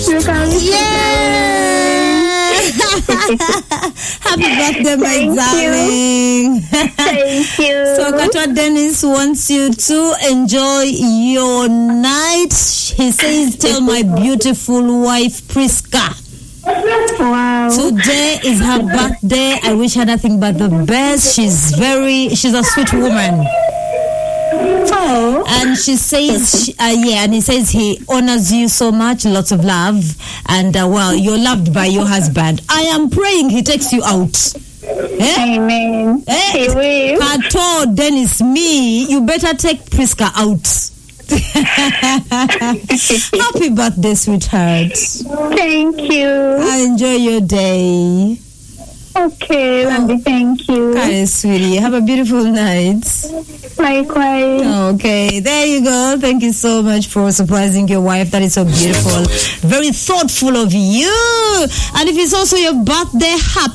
Happy birthday, my darling. Thank you. So Katwa Dennis wants you to enjoy your night. He says, tell my beautiful wife, Priska. Wow. Today is her birthday. I wish her nothing but the best. She's a sweet woman. Oh. And she says, and he says he honors you so much, lots of love, and you're loved by your husband. I am praying he takes you out. Amen. He will. Kato, Dennis, me, you better take Priska out. Happy birthday, sweetheart. Thank you. Enjoy your day. Okay, Lambi, thank you. Hi, sweetie. Have a beautiful night. Likewise. Okay, there you go. Thank you so much for surprising your wife. That is so beautiful. Very thoughtful of you. And if it's also your birthday, happy